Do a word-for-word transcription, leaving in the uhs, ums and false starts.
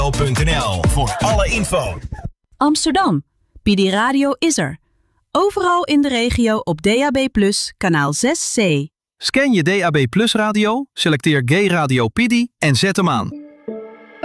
punt n l voor alle info. Amsterdam. P D Radio is er. Overal in de regio op D A B plus, kanaal zes C. Scan je D A B Plus radio, selecteer Gay Radio P D en zet hem aan.